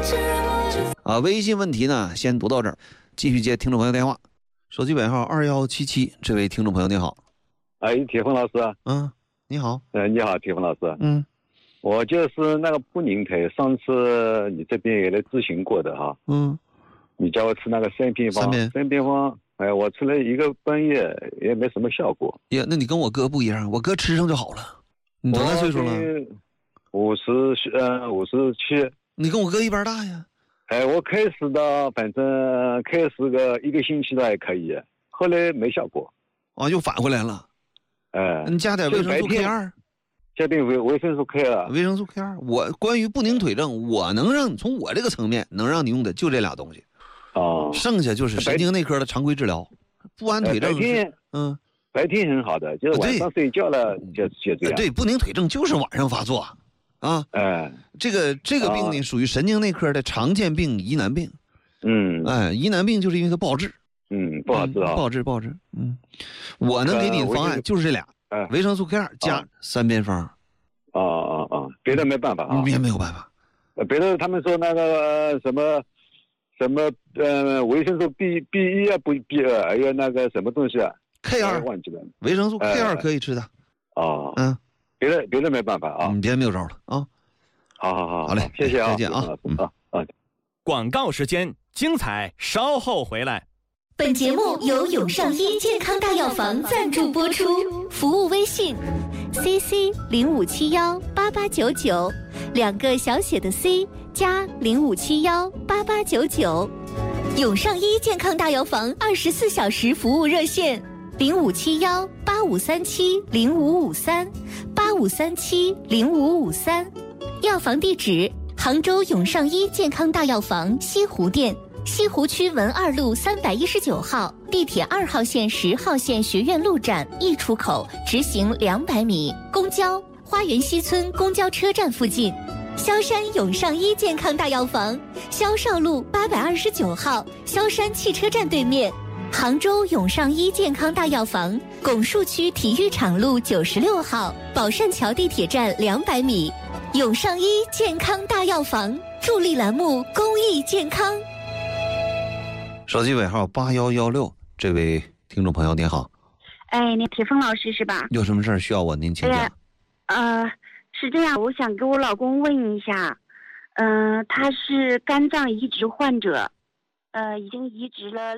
微信问题呢，先读到这儿，继续接听众朋友电话。手机尾号2177，这位听众朋友你好。 铁峰老师。 你好。 你好，铁峰老师。我就是那个不宁腿，上次你这边也来咨询过的哈。你叫我吃那个3平方，我吃了1个半月也没什么效果。 那你跟我哥不一样，我哥吃上就好了。你多大岁数了？57。 你跟我哥一般大呀。 我开始的，反正开始1个星期的还可以，后来没效果。 又返回来了。你加点维生素 K2。 加点维生素 K2。 维生素 K2，我关于不宁腿症，我能让从我这个层面能让你用的就这俩东西。剩下就是神经内科的常规治疗。不安腿症白天很好的，就是晚上睡觉了就这样。 对，不宁腿症就是晚上发作啊。这个病呢属于神经内科的常见病疑难病。疑难病就是因为它不好治。 不好治啊。 不好治。我能给你的方案就是这俩。维生素 K2 加3边方。 别的没办法啊。 别没有办法。 别的他们说那个什么维生素 B1啊B2，还有那个什么东西啊 K2 忘记了。 维生素 K2 可以吃的。 别的没办法啊。 别的没有招了啊。好嘞， 谢谢啊， 再见啊。 广告时间，精彩稍后回来。 本节目由永上医健康大药房赞助播出，服务微信 CC05718899，两个小写的 C 加05718899。永上医健康大药房24小时服务热线05718537055385370553。药房地址：杭州永上医健康大药房西湖店。西湖区文二路319号，地铁2号线10号线学院路站1出口，直行200米。公交花园西村公交车站附近。萧山永上医健康大药房，萧绍路829号，萧山汽车站对面。杭州永上医健康大药房，拱墅区体育场路96号，宝善桥地铁站200米。永上医健康大药房，助力栏目公益健康。 手机尾号8116，这位听众朋友您好。 那铁峰老师是吧？ 有什么事需要您请教？ 是这样，我想给我老公问一下，他是肝脏移植患者，已经移植了。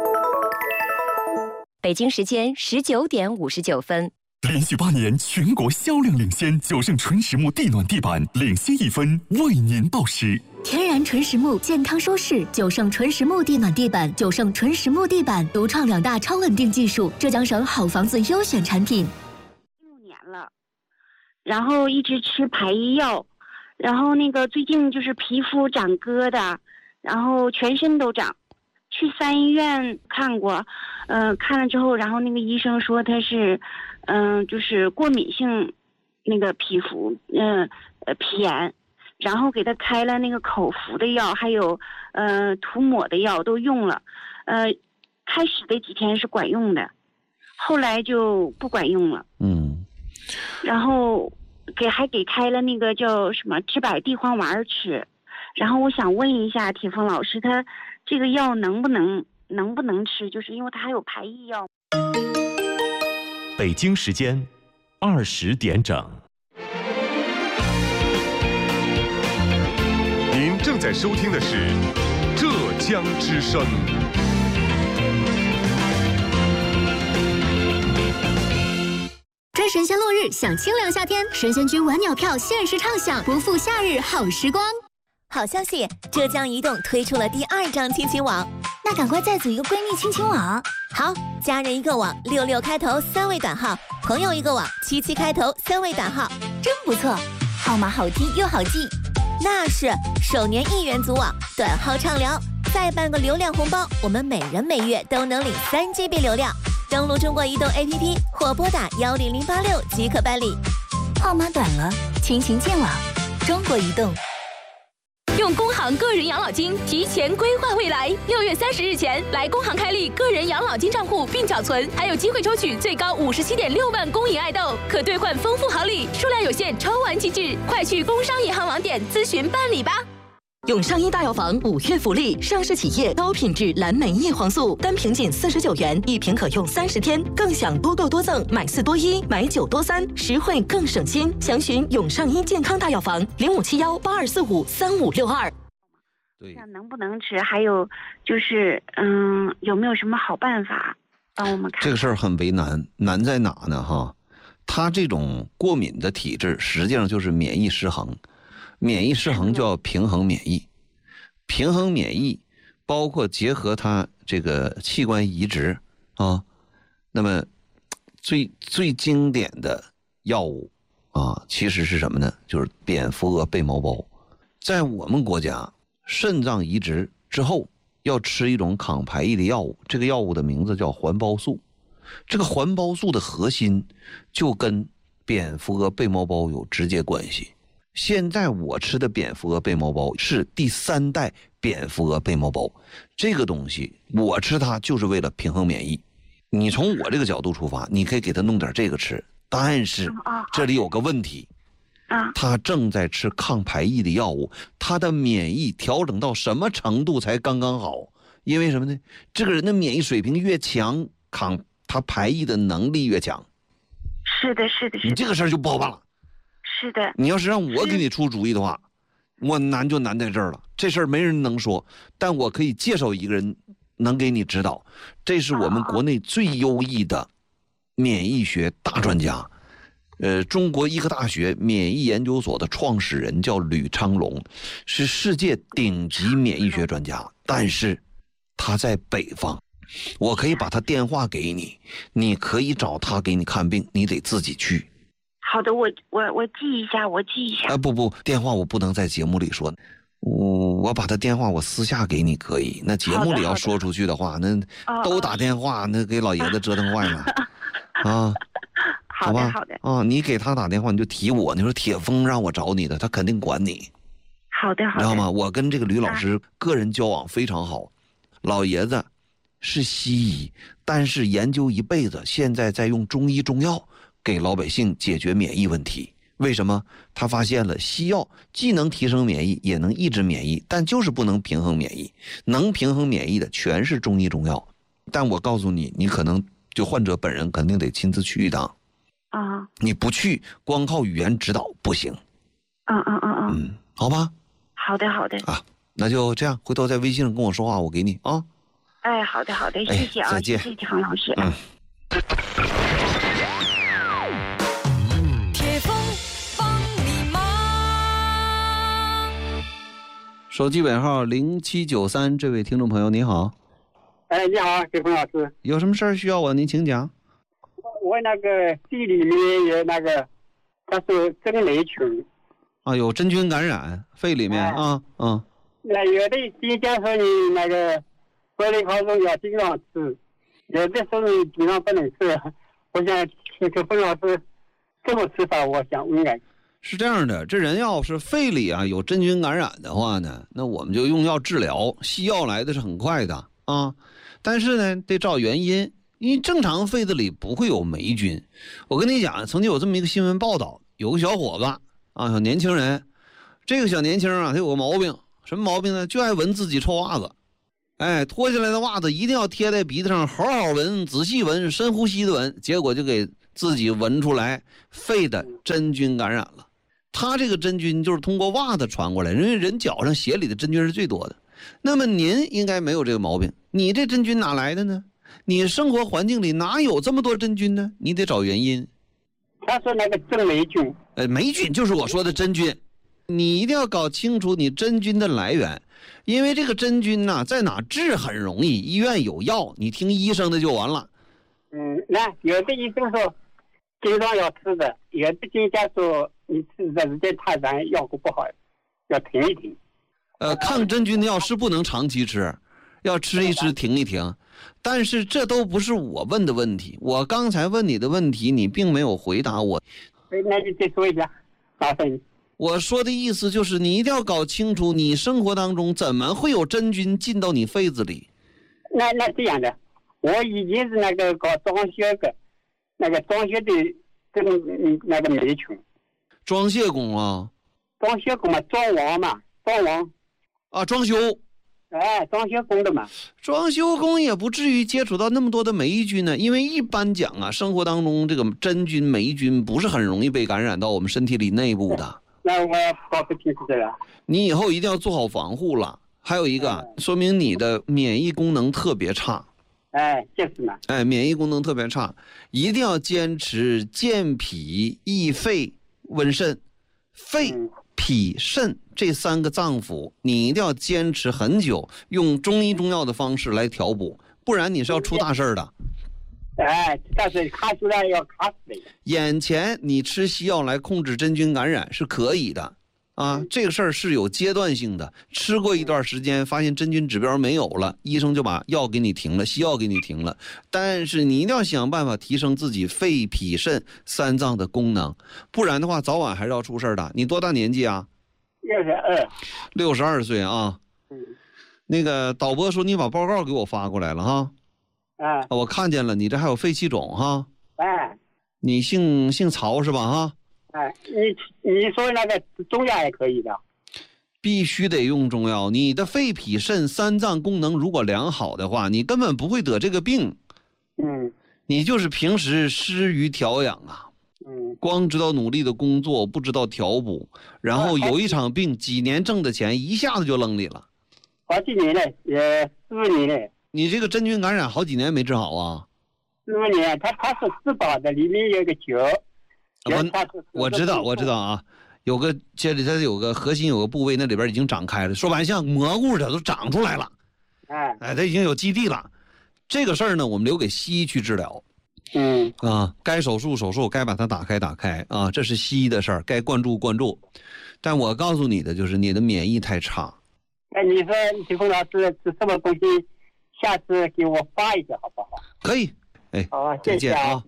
北京时间19点59分。 连续8年全国销量领先，9胜纯实木地暖地板领先1分，为您报时。 天然纯实木，健康舒适，9胜纯实木地暖地板，9胜纯实木地板独创2大超稳定技术，浙江省好房子优选产品。 6年了，然后一直吃排异药，然后那个最近就是皮肤长疙瘩，然后全身都长。去3医院看过，看了之后，然后那个医生说他是，就是过敏性那个皮肤，皮炎，然后给他开了那个口服的药，还有涂抹的药都用了，开始的几天是管用的，后来就不管用了。然后还给开了那个叫什么治百地黄丸吃，然后我想问一下铁峰老师，他这个药能不能吃？就是因为它还有排异药。 北京时间20点整。您正在收听的是浙江之声。 追神仙落日，享清凉夏天，神仙居晚鸟票限时畅享，不负夏日好时光。 好消息，浙江移动推出了第2张亲情网， 那赶快再组一个闺蜜亲情网。 好，家人1个网，66开头3位短号，朋友1个网，77开头3位短号， 真不错，号码好听又好记。 那是首年1元组网，短号畅聊，再办个流量红包，我们每人每月都能领3GB 流量。登录中国移动 APP 或拨打10086即可办理。 号码短了，亲情见网，中国移动。 用工行个人养老金提前规划未来，6月30日前来工行开立个人养老金账户并缴存，还有机会抽取最高57.6万公银爱豆，可兑换丰富好礼，数量有限，抽完即止，快去工商银行网点咨询办理吧。 永上医大药房5月福利，上市企业高品质蓝莓叶黄素，单瓶仅49元，1瓶可用30天，更享多购多赠，买4多1，买9多3，实惠更省心。详询永上医健康大药房057182453562。 对， 能不能吃？还有就是，有没有什么好办法帮我们看？ 这个事儿很为难，难在哪呢？哈，他这种过敏的体质，实际上就是免疫失衡。免疫失衡就要平衡免疫，平衡免疫包括结合它这个器官移植啊。那么最经典的药物啊，其实是什么呢？就是蝙蝠蛾贝毛包。在我们国家，肾脏移植之后要吃一种抗排异的药物，这个药物的名字叫环孢素。这个环孢素的核心就跟蝙蝠蛾贝毛包有直接关系。现在我吃的蝙蝠蛾贝毛包是第3代蝙蝠蛾贝毛包，这个东西我吃它就是为了平衡免疫。你从我这个角度出发，你可以给他弄点这个吃，但是这里有个问题，他正在吃抗排异的药物，他的免疫调整到什么程度才刚刚好？因为什么呢？这个人的免疫水平越强，他排异的能力越强。 是的，是的，是的。 你这个事儿就不好办了。 是的， 你要是让我给你出主意的话，我难就难在这儿了。这事儿没人能说，但我可以介绍一个人能给你指导。这是我们国内最优异的免疫学大专家，中国医科大学免疫研究所的创始人叫吕昌龙，是世界顶级免疫学专家，但是他在北方。我可以把他电话给你，你可以找他给你看病，你得自己去。 好的，我记一下， 不，电话我不能在节目里说，我把他电话我私下给你可以。那节目里要说出去的话，那都打电话，那给老爷子折腾坏了啊。 好吧，好的啊，你给他打电话你就提我，你说铁峰让我找你的，他肯定管你。 好的， 知道吗？我跟这个吕老师个人交往非常好，老爷子是西医，但是研究一辈子，现在在用中医中药给老百姓解决免疫问题。为什么？他发现了西药既能提升免疫，也能抑制免疫，但就是不能平衡免疫。能平衡免疫的全是中医中药。但我告诉你，你可能就患者本人肯定得亲自去一趟。你不去，光靠语言指导不行。好吧。 好的啊，那就这样，回头在微信上跟我说话，我给你啊。 哎，好的，谢谢啊， 再见， 谢谢黄老师。 铁峰帮你忙。 手机尾号0793，这位听众朋友你好。 哎，你好，铁峰老师。 有什么事儿需要我？您请讲。 我那个地里面有那个，他说真霉菌。 有真菌感染，肺里面那有的专家说你那个玻璃糠中要经常吃，有的说你经常不能吃。我想这个冯老师这么吃法，我想问问。 是这样的，这人要是肺里有真菌感染的话呢，那我们就用药治疗，西药来的是很快的啊，但是呢得找原因，因为正常肺子里不会有霉菌。我跟你讲，曾经有这么一个新闻报道，有个小伙子小年轻人，这个小年轻他有个毛病，什么毛病呢？就爱闻自己臭袜子。脱下来的袜子一定要贴在鼻子上，好好闻，仔细闻，深呼吸的闻，结果就给自己闻出来肺的真菌感染了。他这个真菌就是通过袜子传过来，因为人脚上鞋里的真菌是最多的。那么您应该没有这个毛病，你这真菌哪来的呢？你生活环境里哪有这么多真菌呢？你得找原因。 他说那个真霉菌， 霉菌就是我说的真菌，你一定要搞清楚你真菌的来源，因为这个真菌在哪治很容易，医院有药，你听医生的就完了。 那有的医生说经常要吃的，有的专家说你吃的时间太长，效果不好，要停一停。 抗真菌的药是不能长期吃，要吃一吃停一停。但是这都不是我问的问题，我刚才问你的问题你并没有回答我。 那你再说一下，麻烦你。 我说的意思就是你一定要搞清楚你生活当中怎么会有真菌进到你肺子里。 那这样的，我以前是那个搞装修的，那个装修的这种那个霉菌。 装卸工啊？ 装修工嘛，装潢。 啊，装修。 装修工的嘛。 装修工也不至于接触到那么多的霉菌呢，因为一般讲啊，生活当中这个真菌、霉菌不是很容易被感染到我们身体里内部的。 那我搞不清楚这个。 你以后一定要做好防护了。还有一个，说明你的免疫功能特别差。 就是嘛。 免疫功能特别差，一定要坚持健脾益肺温肾。肺、脾、肾这3个脏腑，你一定要坚持很久，用中医中药的方式来调补，不然你是要出大事的。 但是卡出来要卡死的。 眼前你吃西药来控制真菌感染是可以的啊，这个事儿是有阶段性的，吃过一段时间发现真菌指标没有了，医生就把药给你停了，西药给你停了。但是你一定要想办法提升自己肺脾肾3脏的功能，不然的话早晚还是要出事的。你多大年纪啊？62岁啊。那个导播说你把报告给我发过来了哈。我看见了，你这还有肺气肿哈。你姓曹是吧哈？ 你说那个中药也可以的。 必须得用中药。你的肺脾肾3脏功能如果良好的话，你根本不会得这个病。你就是平时失于调养啊。光知道努力的工作，不知道调补，然后有一场病，几年挣的钱一下子就扔里了。 好几年了，也4年了。 你这个真菌感染好几年没治好啊 ？4年，它是自保的，里面有个酒。 我知道啊，有个这里它有个核心有个部位，那里边已经长开了，说白像蘑菇似的都长出来了。它已经有基地了。这个事儿呢，我们留给西医去治疗。该手术，该把它打开啊，这是西医的事儿，该灌注。但我告诉你的就是你的免疫太差。 你说齐峰老师是什么东西？下次给我发一个好不好？ 可以。 好， 再见啊。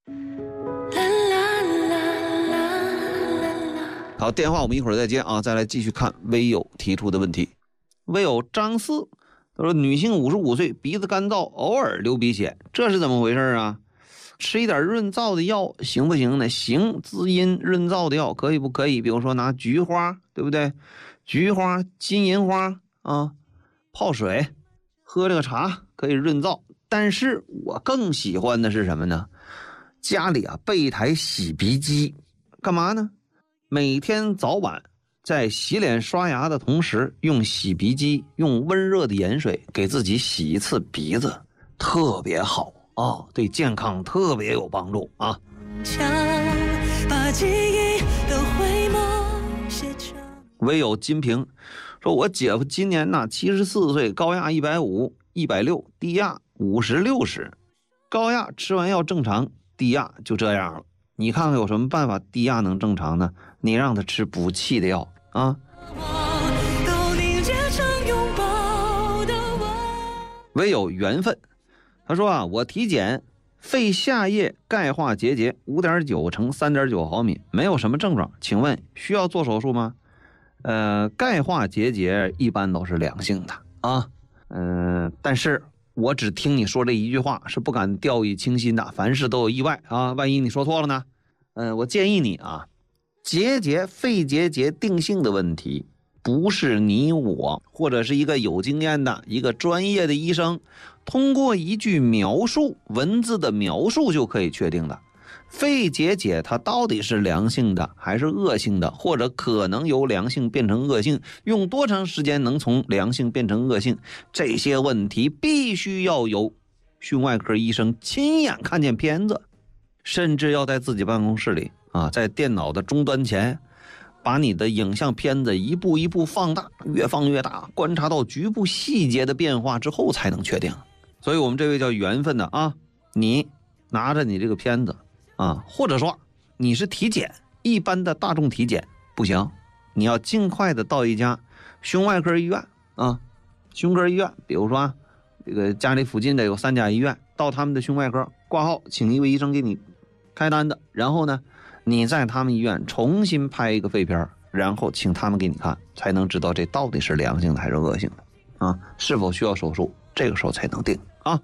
好，电话我们一会儿再接啊，再来继续看微友提出的问题。微友张四他说，女性55岁，鼻子干燥，偶尔流鼻血，这是怎么回事啊？吃一点润燥的药行不行呢？行，滋阴润燥的药可以不可以？比如说拿菊花，对不对？菊花、金银花啊，泡水喝这个茶可以润燥。但是我更喜欢的是什么呢？家里啊备一台洗鼻机，干嘛呢？每天早晚在洗脸刷牙的同时，用洗鼻机用温热的盐水给自己洗一次鼻子，特别好啊，对健康特别有帮助啊。唯有金平说，我姐夫今年呢74岁，高压150、160，低压50、60，高压吃完药正常，低压就这样了。你看看有什么办法低压能正常呢？你让他吃补气的药啊。唯有缘分，他说啊，我体检肺下叶钙化结节5.9乘3.9毫米，没有什么症状，请问需要做手术吗？钙化结节一般都是良性的啊，但是我只听你说这一句话，是不敢掉以轻心的，凡事都有意外啊，万一你说错了呢？我建议你啊，肺结节定性的问题，不是你我或者是一个有经验的一个专业的医生通过一句描述，文字的描述就可以确定的。肺结节它到底是良性的还是恶性的，或者可能由良性变成恶性，用多长时间能从良性变成恶性，这些问题必须要有胸外科医生亲眼看见片子，甚至要在自己办公室里啊，在电脑的终端前把你的影像片子一步一步放大，越放越大，观察到局部细节的变化之后才能确定。所以我们这位叫缘分的啊，你拿着你这个片子啊，或者说你是体检，一般的大众体检不行，你要尽快的到一家胸外科医院啊，胸科医院，比如说这个家里附近的有3家医院，到他们的胸外科挂号，请一位医生给你开单的，然后呢你在他们医院重新拍一个肺片，然后请他们给你看，才能知道这到底是良性的还是恶性的啊，是否需要手术，这个时候才能定啊。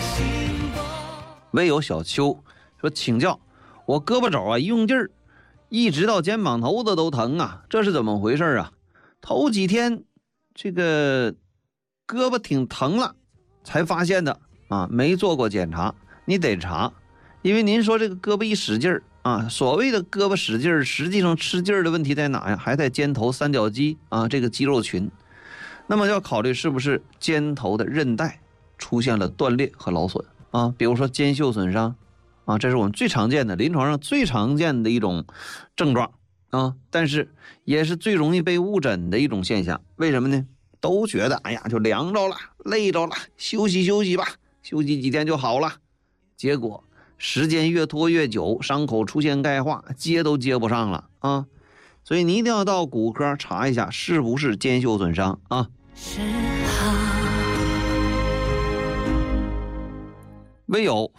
唯有小邱说，请教我胳膊肘啊一用劲儿， 一直到肩膀头子都疼啊，这是怎么回事啊？头几天这个胳膊挺疼了才发现的啊，没做过检查，你得查，因为您说这个胳膊一使劲儿啊，所谓的胳膊使劲儿，实际上吃劲儿的问题在哪呀？还在肩头三角肌啊这个肌肉群。那么要考虑是不是肩头的韧带出现了断裂和劳损啊，比如说肩袖损伤啊，这是我们最常见的临床上最常见的一种症状啊，但是也是最容易被误诊的一种现象。为什么呢？都觉得哎呀就凉着了，累着了，休息休息吧，休息几天就好了。结果时间越拖越久，伤口出现钙化，接都接不上了啊。所以你一定要到骨科查一下是不是肩袖损伤啊。唯有